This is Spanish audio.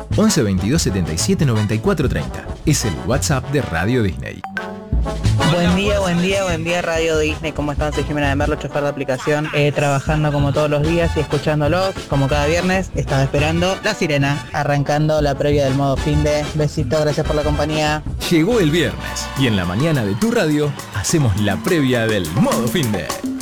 11 22 77 94 30. Es el WhatsApp de Radio Disney. Buen día Radio Disney, ¿cómo están? Soy Jimena de Merlo, chofer de aplicación, trabajando como todos los días y escuchándolos, como cada viernes. Estaba esperando La Sirena, arrancando la previa del modo finde. Besito, gracias por la compañía. Llegó el viernes y en la mañana de tu radio hacemos la previa del modo finde.